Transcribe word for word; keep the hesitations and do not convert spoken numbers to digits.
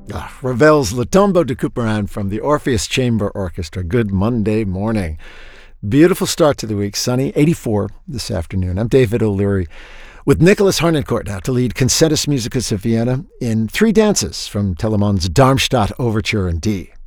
Ah, Ravel's Le Tombeau de Couperin from the Orpheus Chamber Orchestra. Good Monday morning. Beautiful start to the week. Sunny, eighty-four this afternoon. I'm David O'Leary with Nicholas Harnoncourt now to lead Concertus Musicus of Vienna in three dances from Telemann's Darmstadt Overture in D.